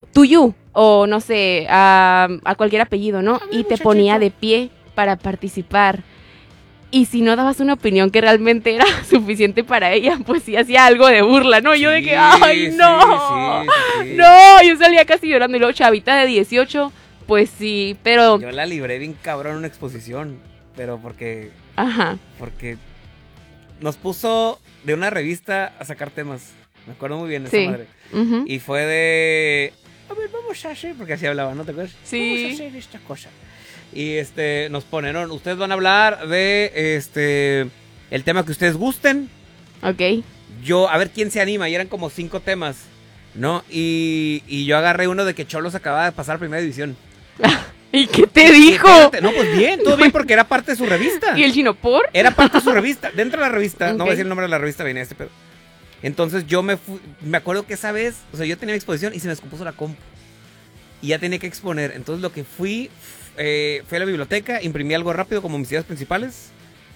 Tuyu, o no sé, a cualquier apellido, ¿no? Y te ponía de pie para participar. Y si no dabas una opinión que realmente era suficiente para ella, pues sí hacía algo de burla, ¿no? Yo de que, ¡ay, no! Sí. No, yo salía casi llorando. Y luego, chavita de 18, pues sí, pero... Yo la libré bien cabrón en una exposición, pero porque... Ajá. Porque nos puso de una revista a sacar temas. Me acuerdo muy bien de esa madre. Uh-huh. Y fue de... A ver, vamos a hacer... Porque así hablaba, ¿no te acuerdas? Sí. Vamos a hacer esta cosa. Y nos ponieron... Ustedes van a hablar de el tema que ustedes gusten. Ok. Yo, a ver quién se anima. Y eran como 5 temas, ¿no? Y yo agarré uno de que Cholos acababa de pasar a primera división. ¿Y qué te dijo? No, pues bien, todo bien porque era parte de su revista. ¿Y el chino por? Era parte de su revista. Dentro de la revista, Okay. no voy a decir el nombre de la revista, venía este pedo. Entonces yo me acuerdo que esa vez, o sea, yo tenía mi exposición y se me descompuso la compu. Y ya tenía que exponer. Entonces lo que fui a la biblioteca, imprimí algo rápido como mis ideas principales.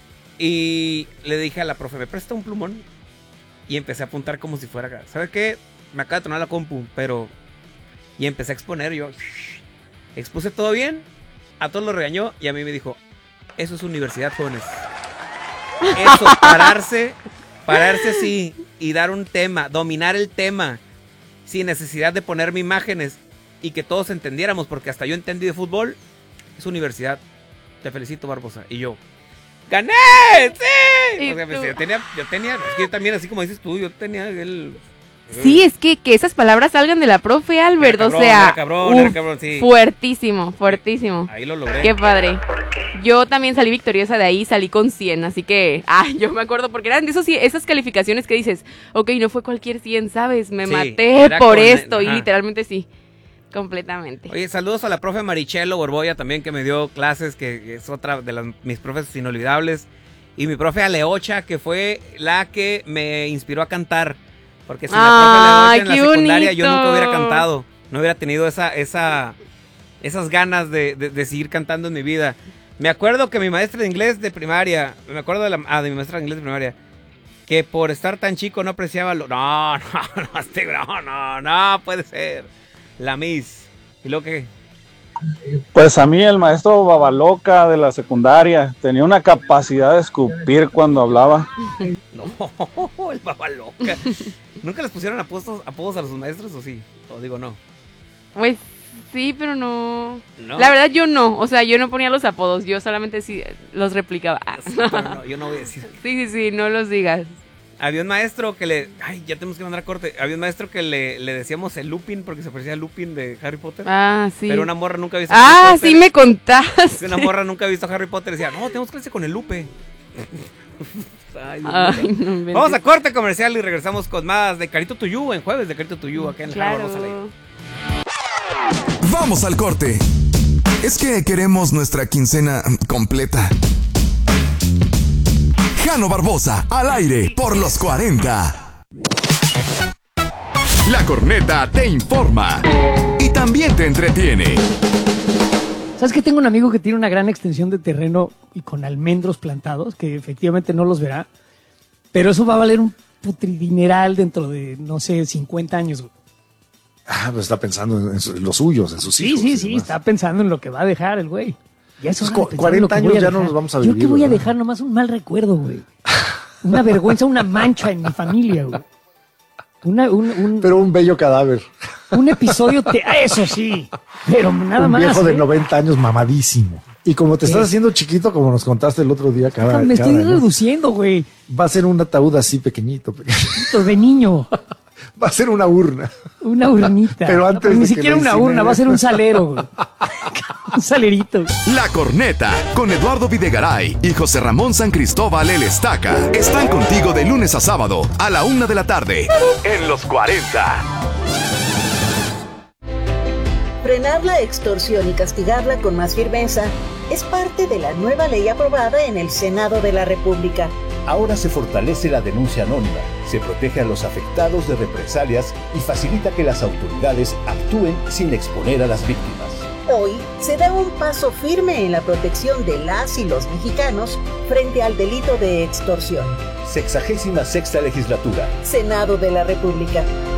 Y le dije a la profe, ¿me presta un plumón? Y empecé a apuntar como si fuera... ¿Sabe qué? Me acaba de tronar la compu, pero... Y empecé a exponer, yo... Expuse todo bien, a todos lo regañó y a mí me dijo, eso es universidad, jóvenes. Eso, pararse así y dar un tema, dominar el tema, sin necesidad de ponerme imágenes y que todos entendiéramos, porque hasta yo entendí de fútbol, es universidad. Te felicito, Barbosa. Y yo, ¡gané! ¡Sí! O sea, pues, yo tenía, es que yo también, así como dices tú, yo tenía el... Sí, es que esas palabras salgan de la profe, Albert, Era cabrón, o sea, era cabrón, sí. fuertísimo. Ahí lo logré. Qué padre. Yo también salí victoriosa de ahí, salí con 100, así que, yo me acuerdo, porque eran de esas calificaciones que dices, ok, no fue cualquier 100, ¿sabes? Me maté por esto, y literalmente sí, completamente. Oye, saludos a la profe Marichelo Borboya también, que me dio clases, que es otra de mis profes inolvidables, y mi profe Aleocha, que fue la que me inspiró a cantar. Porque si la profe en la secundaria yo nunca hubiera cantado, no hubiera tenido esas ganas de seguir cantando en mi vida. Me acuerdo que mi maestra de inglés de primaria, de mi maestra de inglés de primaria, que por estar tan chico no apreciaba no puede ser. La Miss. ¿Y lo que? Pues a mí el maestro Babaloca de la secundaria tenía una capacidad de escupir cuando hablaba. No, el Babaloca. ¿Nunca les pusieron apodos a los maestros o sí? O digo no. Pues sí, pero no. La verdad yo no, o sea, yo no ponía los apodos, yo solamente sí los replicaba. Sí, pero no, yo no voy a decir. Sí, no los digas. Había un maestro que ya tenemos que mandar a corte. Había un maestro que le decíamos el Lupin porque se parecía a Lupin de Harry Potter. Ah, sí. Pero una morra nunca había visto Harry Potter. Sí me contaste. Una morra nunca había visto Harry Potter y decía, no, tenemos clase con el Lupe. No vamos a corte comercial y regresamos con más de Carito Tuyú en jueves de Carito Tuyú acá en el claro. Vamos al corte. Es que queremos nuestra quincena completa. Jano Barbosa, al aire por los 40. La Corneta te informa y también te entretiene. ¿Sabes que tengo un amigo que tiene una gran extensión de terreno y con almendros plantados, que efectivamente no los verá, pero eso va a valer un putridineral dentro de, no sé, 50 años, güey? Pues está pensando en los suyos, en sus hijos. Sí, está pensando en lo que va a dejar el güey. Ya es 40 años ya no nos vamos a vivir. Yo que voy a dejar nomás un mal recuerdo, güey. Una vergüenza, una mancha en mi familia, güey. Pero un bello cadáver. Un episodio, eso sí, pero nada más. Un viejo de 90 años mamadísimo. Y como te estás haciendo chiquito, como nos contaste el otro día, me estoy reduciendo, güey. Va a ser un ataúd así pequeñito. De niño. Va a ser una urna. Una urnita. Pero antes ni siquiera una urna, va a ser un salero, güey. Un salerito. La Corneta, con Eduardo Videgaray y José Ramón San Cristóbal el Estaca, están contigo de lunes a sábado a la 1 de la tarde en los 40. Frenar la extorsión y castigarla con más firmeza es parte de la nueva ley aprobada en el Senado de la República. Ahora se fortalece la denuncia anónima, se protege a los afectados de represalias y facilita que las autoridades actúen sin exponer a las víctimas. Hoy se da un paso firme en la protección de las y los mexicanos frente al delito de extorsión. 66ª legislatura. Senado de la República.